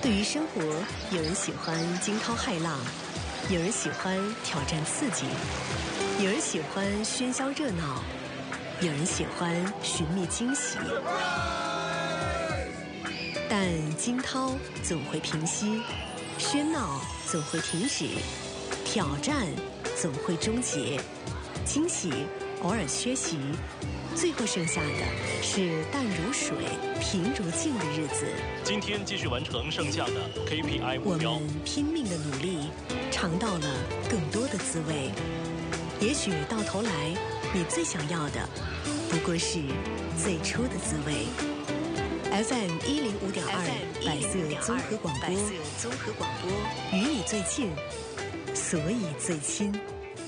对于生活，有人喜欢惊涛骇浪，有人喜欢挑战刺激，有人喜欢喧嚣热闹，有人喜欢寻觅惊喜。但惊涛总会平息，喧闹总会停止，挑战总会终结，惊喜偶尔缺席，最后剩下的是淡如水、平如镜的日子。 今天继续完成剩下的 KPI 目标。 我们拼命的努力，尝到了更多的滋味。也许到头来，你最想要的不过是最初的滋味。FM 105.2百色综合广播，与你最近，所以最亲。